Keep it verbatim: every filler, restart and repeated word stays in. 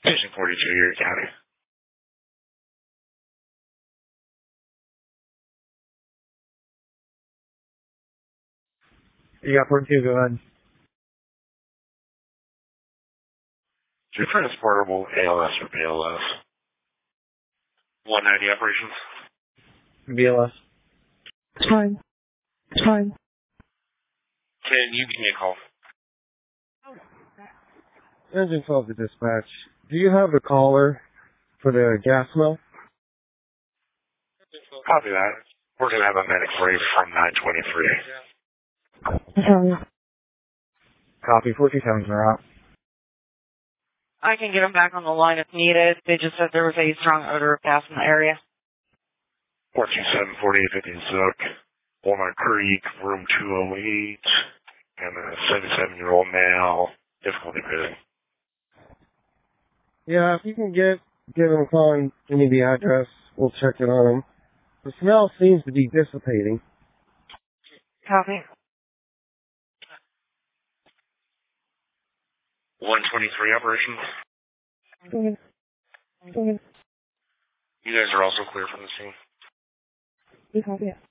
Station forty-two, Erie County. You got forty-two, go ahead. Is your transportable A L S or B L S? one ninety operations. B L S. It's fine. It's fine. Can you give me a call? Engine twelve to dispatch. Do you have a caller for the gas smell? Copy that. We're going to have a medic for you from nine twenty-three. Sorry. Copy, fourteen seven are out. I can get them back on the line if needed. They just said there was a strong odor of gas in the area. four two seven, forty-eight fifty Zook, Walnut Creek, room two oh eight, and a seventy-seven-year-old male, difficulty breathing. Yeah, if you can get give him a call and give me the address, we'll check it on him. The smell seems to be dissipating. Copy. one twenty-three operations. Go ahead. Go ahead. You guys are also clear from the scene. You copy it.